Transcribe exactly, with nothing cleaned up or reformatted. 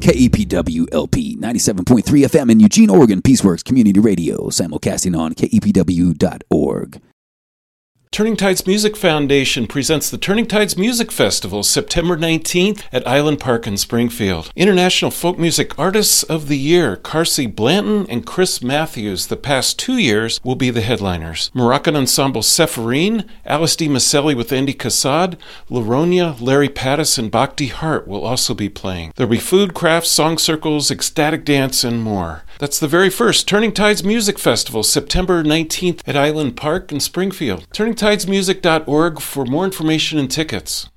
K E P W L P ninety-seven point three F M in Eugene, Oregon, Peaceworks Community Radio, simulcasting on K E P W dot org. Turning Tides Music Foundation presents the Turning Tides Music Festival, September nineteenth at Island Park in Springfield. International Folk Music Artists of the Year, Carsey Blanton and Chris Matthews, the past two years, will be the headliners. Moroccan Ensemble Sepharine, Alice D. Maselli with Andy Kassad, Laronia, Larry Pattis, and Bhakti Hart will also be playing. There'll be food, crafts, song circles, ecstatic dance, and more. That's the very first Turning Tides Music Festival, September nineteenth at Island Park in Springfield. turning tides music dot org for more information and tickets.